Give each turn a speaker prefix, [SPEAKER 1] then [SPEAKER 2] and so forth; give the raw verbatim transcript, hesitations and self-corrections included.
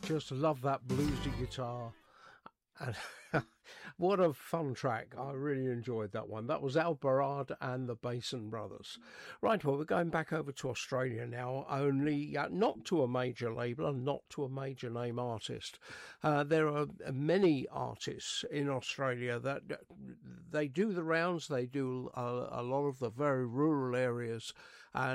[SPEAKER 1] Just love that bluesy guitar. And what a fun track. I really enjoyed that one. That was Al Barad and the Basin Brothers. Right, well, we're going back over to Australia now, only uh, not to a major label and not to a major name artist. Uh, there are many artists in Australia that they do the rounds, they do a, a lot of the very rural areas, and